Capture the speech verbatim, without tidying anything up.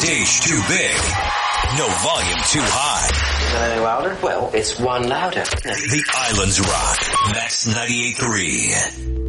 stage too big. No volume too high. Is it any louder? Well, it's one louder. The Islands Rock. Max ninety-eight point three.